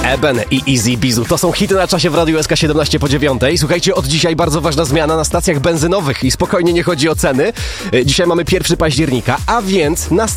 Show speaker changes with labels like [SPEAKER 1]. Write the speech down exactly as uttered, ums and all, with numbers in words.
[SPEAKER 1] Eben i Easy Bizu. To są hity na czasie w Radiu S K siedemnaście po dziewiątej. Słuchajcie, od dzisiaj bardzo ważna zmiana na stacjach benzynowych i spokojnie nie chodzi o ceny. Dzisiaj mamy pierwszego października, a więc na